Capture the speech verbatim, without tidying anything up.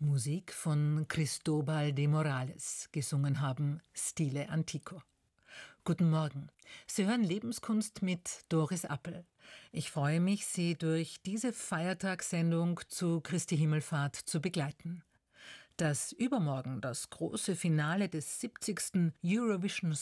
Musik von Cristóbal de Morales, gesungen haben Stile Antico. Guten Morgen. Sie hören Lebenskunst mit Doris Appel. Ich freue mich, Sie durch diese Feiertagssendung zu Christi Himmelfahrt zu begleiten. Dass übermorgen das große Finale des siebzigsten Eurovision